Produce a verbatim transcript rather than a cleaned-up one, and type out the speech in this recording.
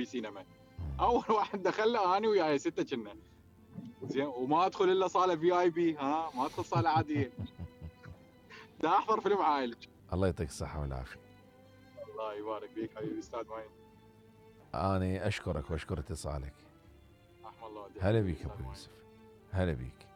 دولبي سينما. اول واحد دخلنا انا وياي سته كنا زين، وما ادخل الا صاله في اي بي، ها ما ادخل صاله عاديه. دا احضر فيلم عائلي. الله يعطيك الصحه والعافيه. الله يبارك فيك حبيبي استاذ معين. اني اشكرك واشكر اتصالك. رحم الله والديك هلا حبيبي بيك أستاذ ابو معين. يوسف، هلا بيك.